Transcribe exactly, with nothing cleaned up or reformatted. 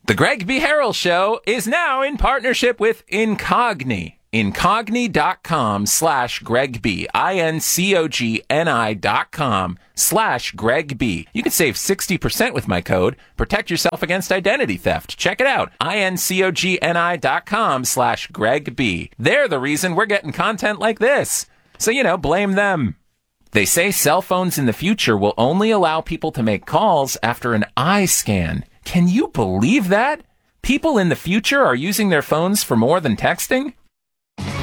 The Greg B. Harrell Show is now in partnership with Incogni. Incogni.com slash Greg B. I-N-C-O-G-N-I dot com slash Greg B. You can save sixty percent with my code. Protect yourself against identity theft. Check it out. I-N-C-O-G-N-I dot com slash Greg B. They're the reason we're getting content like this. So, you know, blame them. They say cell phones in the future will only allow people to make calls after an eye scan. Can you believe that? People in the future are using their phones for more than texting?